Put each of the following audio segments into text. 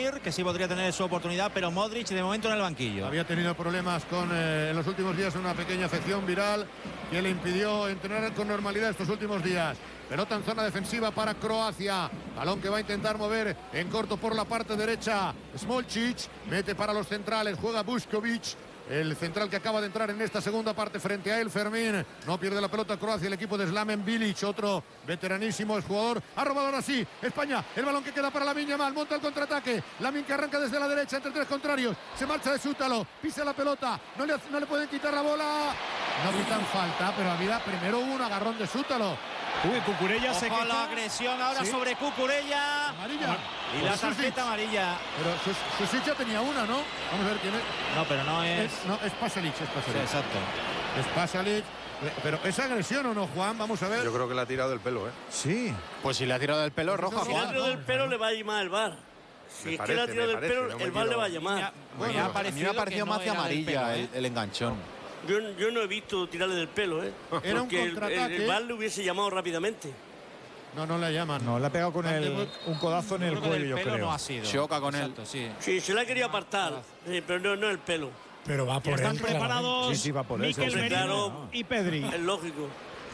Mir, que sí podría tener su oportunidad, pero Modric de momento en el banquillo. Había tenido problemas en los últimos días, una pequeña afección viral que le impidió entrenar con normalidad estos últimos días. Pelota en zona defensiva para Croacia. Balón que va a intentar mover en corto por la parte derecha. Smolcic mete para los centrales. Juega Bušković, el central que acaba de entrar en esta segunda parte frente a él. Fermín no pierde la pelota Croacia, el equipo de Slaven Bilic, otro veteranísimo jugador. Ha robado ahora sí España, el balón que queda para Lamine Yamal, monta el contraataque. Lamine que arranca desde la derecha entre tres contrarios, se marcha de Sútalo, pisa la pelota, no le pueden quitar la bola. No pitan falta, pero había primero un agarrón de Sútalo. Uy, Cucurella se queja. La agresión ahora sobre Cucurella. Amarilla. Y la tarjeta amarilla. Pero Susic ya tenía una, ¿no? Vamos a ver quién es. No, pero no es. No, es Pasalic, Sí, exacto. Es Pasalic. Pero ¿es agresión o no, Juan? Vamos a ver. Yo creo que le ha tirado el pelo, ¿eh? Sí. Pues si le ha tirado del pelo, roja, Si le ha Juan. tirado del pelo, le va a llamar el VAR. Si es que le ha tirado del pelo, el VAR le va a llamar. Bueno, A mí me ha parecido más que amarilla el enganchón. Yo no he visto tirarle del pelo, ¿eh? Era un porque contraataque. el VAR le hubiese llamado rápidamente. No la llaman. No, le ha pegado con un codazo en el cuello, yo creo. No ha sido. Choca con él. Sí. Sí, se la quería apartar, sí, pero no el pelo. Pero va por Están él. preparados Sí, va por él. Mikel Merino Claro. y Pedri. Es lógico.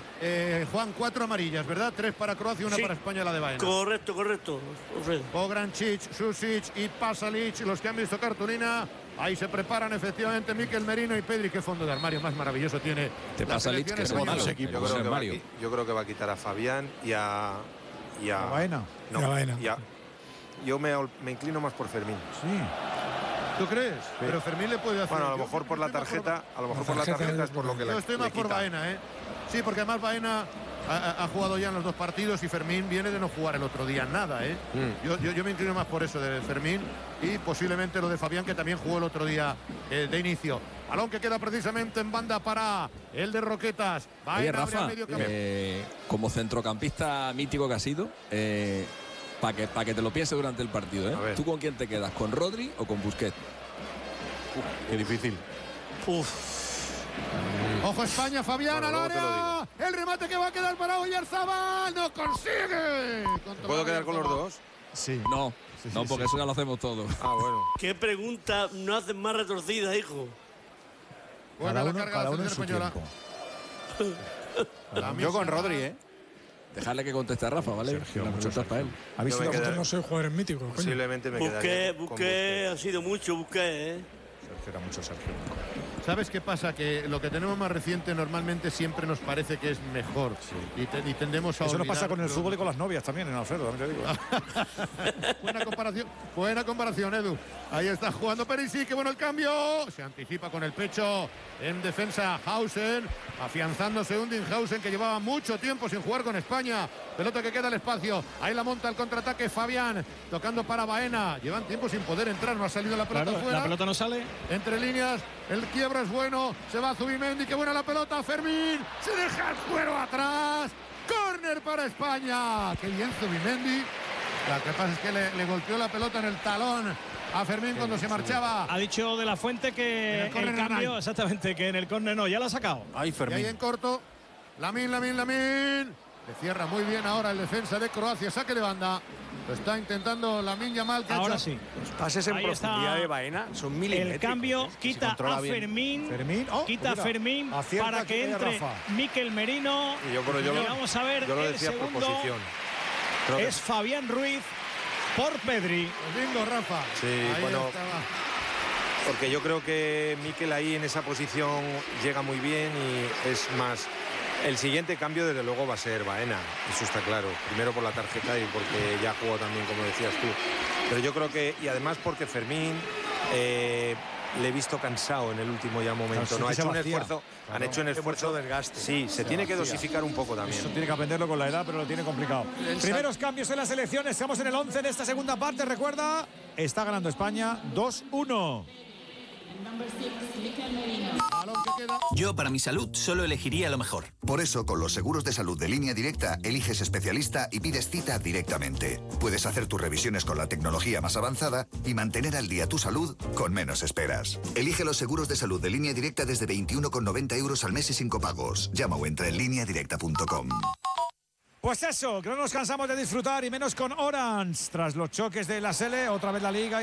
Juan, 4 amarillas, ¿verdad? 3 para Croacia y 1 Sí. para España, la de Baena. Correcto, Alfredo. Pograncic, Susic y Pasalic, los que han visto cartulina. Ahí se preparan efectivamente Mikel Merino y Pedri. Qué fondo de armario más maravilloso tiene. Te la Pasalic, selección que se española. monta los equipos. Yo creo que va a quitar a Fabián y a Baena. No, Y a Baena. yo me inclino más por Fermín. ¿Tú crees? Pero Fermín le puede hacer. Bueno, a lo mejor por la tarjeta, es por lo que Yo estoy más por quita. Baena, ¿eh? Sí, porque además Baena ha jugado ya en los 2 partidos y Fermín viene de no jugar el otro día nada, ¿eh? Yo me inclino más por eso de Fermín y posiblemente lo de Fabián, que también jugó el otro día de inicio. Balón que queda precisamente en banda para el de Roquetas. Oye, Baena Rafa, abre a medio campo. como centrocampista mítico que ha sido, para que te lo pienses durante el partido, A ver. ¿tú con quién te quedas? ¿Con Rodri o con Busquets? Qué difícil. Ojo España, Fabián Bueno, al luego te lo área. El remate que va a quedar para Oyarzabal. ¡No consigue! ¿Puedo quedar con los dos? Sí. No, porque eso ya lo hacemos todos. Ah, bueno. ¿Qué pregunta no hacen más retorcida, hijo? Buena la carga de la Cada uno en selección su española. tiempo. Yo con Rodri, ¿eh? Dejarle que conteste a Rafa, ¿vale? Sergio, La mucho pregunta es para él. ¿Habéis Yo me sido quedaré- Vosotros no sois jugadores míticos. coño. Posiblemente me quedaría con Busqué, ha sido mucho Busqué, ¿eh? Sergio, era mucho Sergio. ¿Sabes qué pasa? Que lo que tenemos más reciente normalmente siempre nos parece que es mejor. Y tendemos a Eso nos olvidar, pasa con el pero- fútbol y con las novias también, en Alfredo, también te digo. Buena comparación, Edu. Ahí está jugando Perisic, qué bueno el cambio. Se anticipa con el pecho en defensa Hausen, afianzándose Undinghausen, que llevaba mucho tiempo sin jugar con España. Pelota que queda al espacio. Ahí la monta el contraataque Fabián, tocando para Baena. Llevan tiempo sin poder entrar, no ha salido la pelota Claro, fuera. la pelota no sale. Entre líneas, el quiebro es bueno. Se va Zubimendi, qué buena la pelota. Fermín, se deja el cuero atrás. Córner para España. Qué bien Zubimendi. Lo que pasa es que le golpeó la pelota en el talón a Fermín cuando se marchaba. Ha dicho De La Fuente En que el córner el no cambio, hay. exactamente, que en el córner no, ya lo ha sacado. Ay, Y ahí Fermín. en corto, Lamine. Le cierra muy bien ahora el defensa de Croacia. Saque de banda. Lo está intentando Lamine Yamal. que ha Ahora hecho- sí. Los pases en Ahí profundidad está de Baena son milimétricos. El cambio quita controla a bien. Fermín. Fermín, Quita a mira, Fermín acierta para que aquí entre Rafa. Mikel Merino. Y yo Y vamos a ver yo lo el decía por segundo. posición. Creo que- Es Fabián Ruiz por Pedri. Bingo, Rafa. Sí, Ahí bueno, estaba. porque yo creo que Mikel ahí en esa posición llega muy bien y es más. El siguiente cambio, desde luego, va a ser Baena, eso está claro. Primero por la tarjeta y porque ya jugó también, como decías tú. Pero yo creo que, y además porque Fermín le he visto cansado en el último ya momento. Claro, No ha sí que hecho se un vacía. esfuerzo, han Claro. hecho un esfuerzo. Mucho desgaste. Sí, se tiene que dosificar un poco también. Eso tiene que aprenderlo con la edad, pero lo tiene complicado. Primeros cambios en las elecciones. Estamos en el 11 de esta segunda parte. Recuerda, está ganando España 2-1. Balón que queda. Yo, para mi salud, solo elegiría lo mejor. Por eso, con los seguros de salud de Línea Directa, eliges especialista y pides cita directamente. Puedes hacer tus revisiones con la tecnología más avanzada y mantener al día tu salud con menos esperas. Elige los seguros de salud de Línea Directa desde 21,90 € al mes y sin copagos. Llama o entra en lineadirecta.com. Pues eso, que no nos cansamos de disfrutar y menos con Orange. Tras los choques de la Sele, otra vez la Liga.